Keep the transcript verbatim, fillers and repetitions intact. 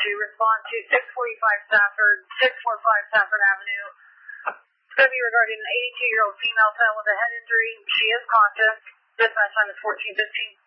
to respond to six forty-five Stafford, six forty-five Stafford Avenue. It's going to be regarding an eighty-two-year-old female male with a head injury. She is conscious. Dispatch time is fourteen fifteen.